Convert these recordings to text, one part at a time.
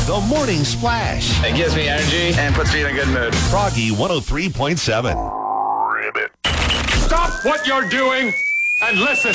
The Morning Splash. It gives me energy and puts me in a good mood. Froggy 103.7. Ribbit. Stop what you're doing and listen.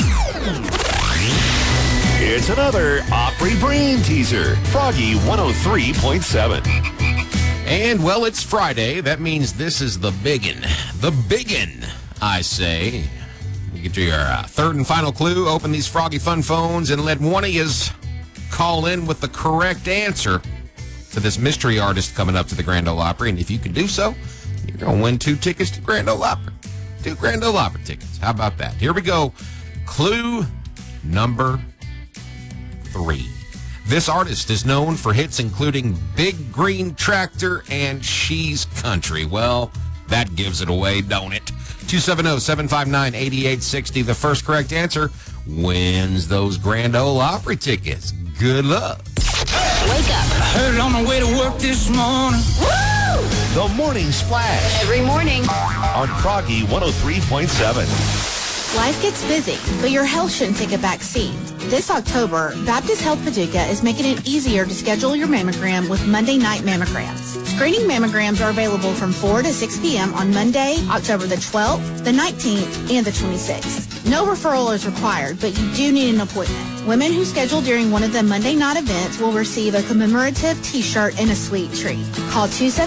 It's another Opry Brain teaser. Froggy 103.7. And, well, it's Friday. That means this is the biggin. The biggin, I say. You get your third and final clue. Open these Froggy Fun phones and let one of yous call in with the correct answer to this mystery artist coming up to the Grand Ole Opry. And if you can do so, you're going to win 2 tickets to Grand Ole Opry. 2 Grand Ole Opry tickets. How about that? Here we go. Clue number 3. This artist is known for hits including Big Green Tractor and She's Country. Well, that gives it away, don't it? 270-759-8860. The first correct answer wins those Grand Ole Opry tickets. Good luck. Wake up. I heard it on my way to work this morning. Woo! The Morning Splash Every morning. on Froggy 103.7. Life gets busy, but your health shouldn't take a back seat. This October, Baptist Health Paducah is making it easier to schedule your mammogram with Monday night mammograms. Screening mammograms are available from 4 to 6 p.m. on Monday, October the 12th, the 19th, and the 26th. No referral is required, but you do need an appointment. Women who schedule during one of the Monday night events will receive a commemorative t-shirt and a sweet treat. Call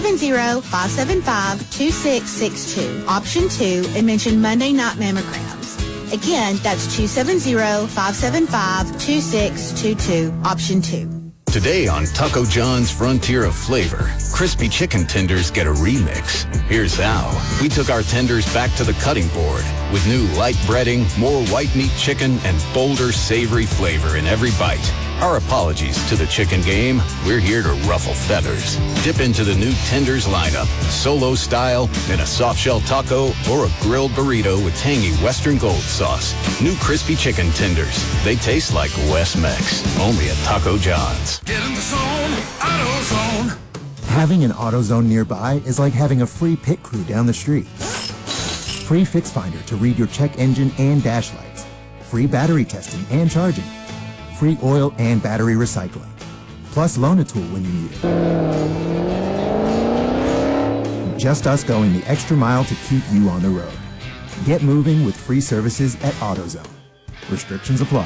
270-575-2662, option 2, and mention Monday night mammograms. Again, that's 270-575-2622, option 2. Today on Taco John's Frontier of Flavor, crispy chicken tenders get a remix. Here's how. We took our tenders back to the cutting board with new light breading, more white meat chicken, and bolder savory flavor in every bite. Our apologies to the chicken game. We're here to ruffle feathers. Dip into the new tenders lineup, solo style, in a soft shell taco, or a grilled burrito with tangy Western Gold sauce. New crispy chicken tenders. They taste like West Mex. Only at Taco John's. Get in the zone, AutoZone. Having an AutoZone nearby is like having a free pit crew down the street. Free Fix Finder to read your check engine and dash lights. Free battery testing and charging. Free oil and battery recycling. Plus loan a tool when you need it. Just us going the extra mile to keep you on the road. Get moving with free services at AutoZone. Restrictions apply.